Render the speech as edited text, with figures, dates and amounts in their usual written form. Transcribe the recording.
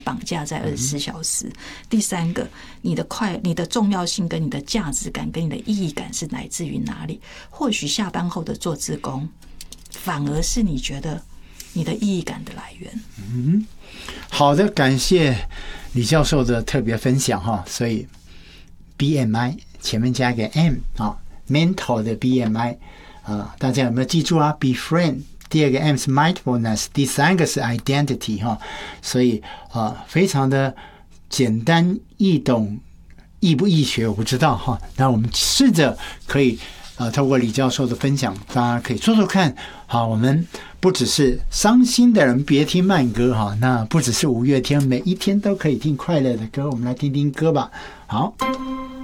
绑架在24小时。第三个，你的重要性跟你的价值感跟你的意义感是来自于哪里？或许下班后的做志工，反而是你觉得你的意义感的来源。 好的，感谢李教授的特别分享哈。所以 BMI 前面加一个 M 啊 ，mental 的 BMI 大家有没有记住啊 ？Befriend。第二个 M 是 mindfulness， 第三个是 identity 哈，所以非常的简单易懂，易不易学我不知道哈。那我们试着可以透过李教授的分享，大家可以做做看。好，我们不只是伤心的人别听慢歌哈，那不只是5月天，每一天都可以听快乐的歌，我们来听听歌吧。好。